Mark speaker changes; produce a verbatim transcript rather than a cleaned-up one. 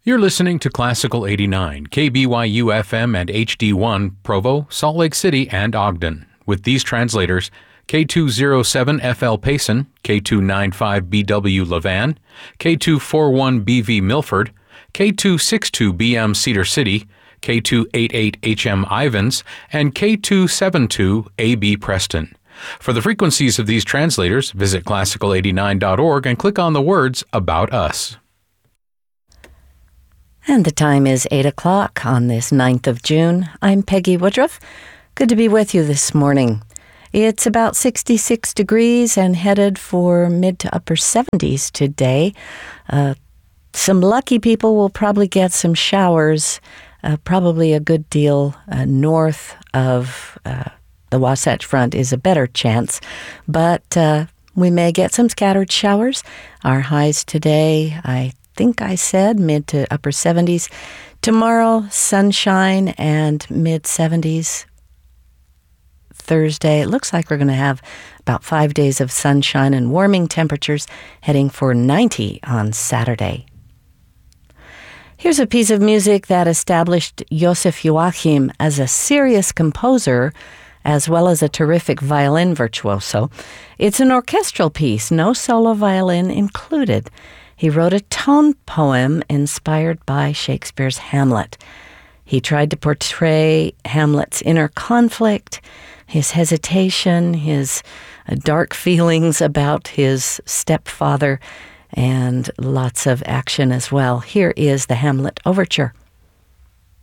Speaker 1: You're listening to Classical eighty-nine, K B Y U F M and H D one, Provo, Salt Lake City, and Ogden. With these translators, K two oh seven F L Payson, K two ninety-five B W Levan, K two forty-one B V Milford, K two sixty-two B M Cedar City, K two eighty-eight H M Ivans, and K two seventy-two A B Preston. For the frequencies of these translators, visit classical eighty-nine dot org and click on the words About Us.
Speaker 2: And the time is eight o'clock on this ninth of June. I'm Peggy Woodruff. Good to be with you this morning. It's about sixty-six degrees and headed for mid to upper seventies today. Uh, some lucky people will probably get some showers, uh, probably a good deal uh, north of uh, the Wasatch Front is a better chance, but uh, we may get some scattered showers. Our highs today, I think I said mid to upper seventies. Tomorrow, sunshine and mid seventies. Thursday, it looks like we're going to have about five days of sunshine and warming temperatures, heading for ninety on Saturday. Here's a piece of music that established Joseph Joachim as a serious composer as well as a terrific violin virtuoso. It's an orchestral piece, no solo violin included. He wrote a tone poem inspired by Shakespeare's Hamlet. He tried to portray Hamlet's inner conflict, his hesitation, his dark feelings about his stepfather, and lots of action as well. Here is the Hamlet Overture.